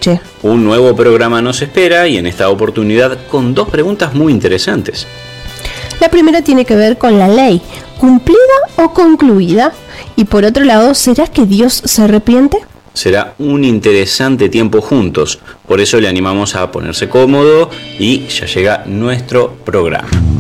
noche. Un nuevo programa nos espera y en esta oportunidad con 2 preguntas muy interesantes. La primera tiene que ver con la ley, ¿cumplida o concluida? Y por otro lado, ¿será que Dios se arrepiente? Será un interesante tiempo juntos, por eso le animamos a ponerse cómodo y ya llega nuestro programa.